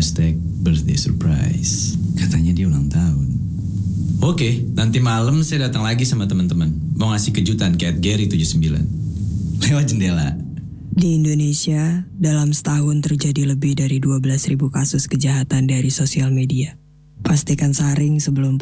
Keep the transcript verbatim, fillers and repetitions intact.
hashtag birthday surprise. Katanya dia ulang tahun. Oke, nanti malam saya datang lagi sama teman-teman. Mau ngasih kejutan kayak Gary tujuh puluh sembilan. Lewat jendela. Di Indonesia, dalam setahun terjadi lebih dari dua belas ribu kasus kejahatan dari sosial media. Pastikan saring sebelum